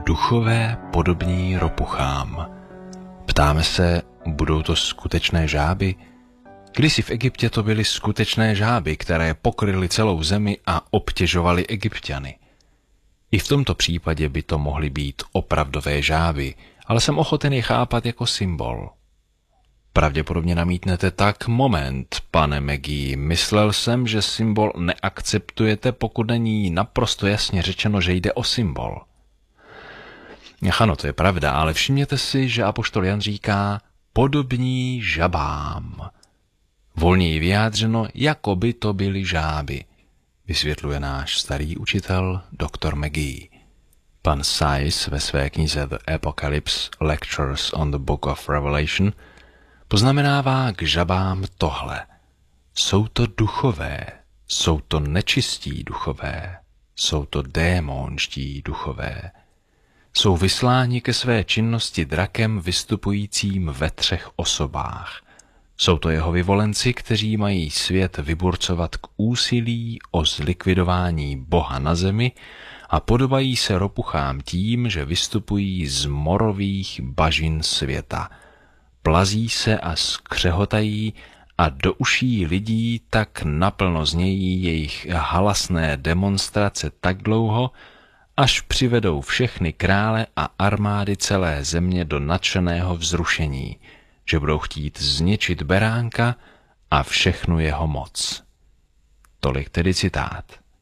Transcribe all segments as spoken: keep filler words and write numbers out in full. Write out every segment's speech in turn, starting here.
duchové podobní ropuchám. Ptáme se, budou to skutečné žáby? Kdysi v Egyptě to byly skutečné žáby, které pokryly celou zemi a obtěžovaly Egypťany. I v tomto případě by to mohly být opravdové žáby, ale jsem ochoten je chápat jako symbol. Pravděpodobně namítnete: tak moment, pane Maggie, myslel jsem, že symbol neakceptujete, pokud není naprosto jasně řečeno, že jde o symbol. Ano, to je pravda, ale všimněte si, že apoštol Jan říká podobní žabám. Volněji vyjádřeno, jako by to byly žáby, vysvětluje náš starý učitel doktor Magee. Pan Sayce ve své knize The Apocalypse Lectures on the Book of Revelation poznamenává k žabám tohle. Jsou to duchové, jsou to nečistí duchové, jsou to démonští duchové. Jsou vysláni ke své činnosti drakem vystupujícím ve třech osobách. Jsou to jeho vyvolenci, kteří mají svět vyburcovat k úsilí o zlikvidování Boha na zemi a podobají se ropuchám tím, že vystupují z morových bažin světa. Plazí se a skřehotají a do uší lidí tak naplno znějí jejich halasné demonstrace tak dlouho, až přivedou všechny krále a armády celé země do nadšeného vzrušení, že budou chtít zničit beránka a všechnu jeho moc. Tolik tedy citát.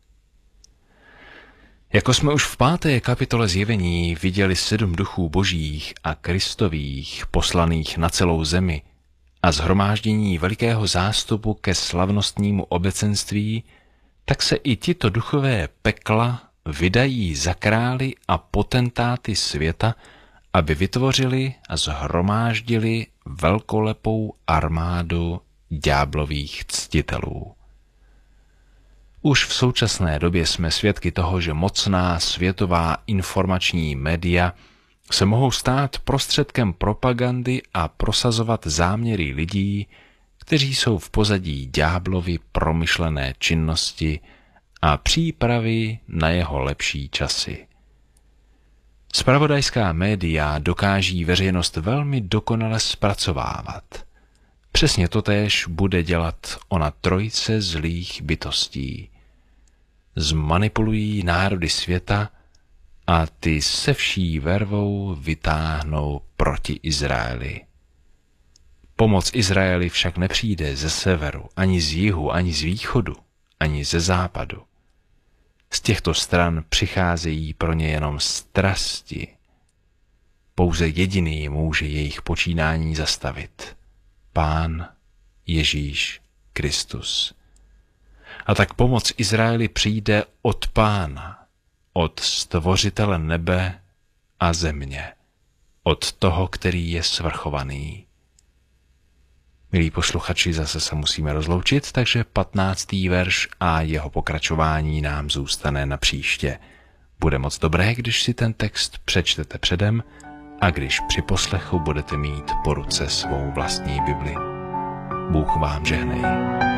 Jako jsme už v páté kapitole Zjevení viděli sedm duchů božích a kristových poslaných na celou zemi a shromáždění velikého zástupu ke slavnostnímu obecenství, tak se i tito duchové pekla vydají za králi a potentáty světa, aby vytvořili a shromáždili velkolepou armádu ďáblových ctitelů. Už v současné době jsme svědky toho, že mocná světová informační média se mohou stát prostředkem propagandy a prosazovat záměry lidí, kteří jsou v pozadí ďáblovy promyšlené činnosti a přípravy na jeho lepší časy. Zpravodajská média dokáží veřejnost velmi dokonale zpracovávat. Přesně totéž bude dělat ona trojice zlých bytostí. Zmanipulují národy světa a ty se vší vervou vytáhnou proti Izraeli. Pomoc Izraeli však nepřijde ze severu, ani z jihu, ani z východu, ani ze západu. Z těchto stran přicházejí pro ně jenom strasti. Pouze jediný může jejich počínání zastavit. Pán Ježíš Kristus. A tak pomoc Izraeli přijde od Pána, od Stvořitele nebe a země, od toho, který je svrchovaný. Milí posluchači, zase se musíme rozloučit, takže patnáctý verš a jeho pokračování nám zůstane na příště. Bude moc dobré, když si ten text přečtete předem a když při poslechu budete mít po ruce svou vlastní Bibli. Bůh vám žehnej.